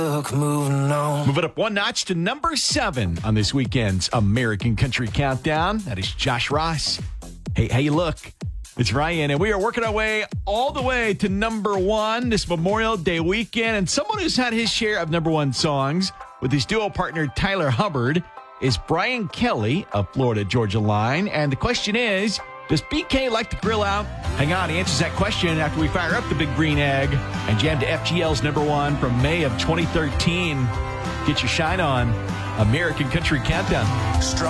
Moving on. Move it up one notch to number 7 on this weekend's American Country Countdown. That is Josh Ross. Hey, how you look? It's Ryan, and we are working our way all the way to number 1 this Memorial Day weekend. And someone who's had his share of number 1 songs with his duo partner Tyler Hubbard is Brian Kelly of Florida Georgia Line. And the question is, does BK like to grill out? Hang on, he answers that question after we fire up the Big Green Egg and jam to FGL's number 1 from May of 2013. Get your shine on American Country Countdown.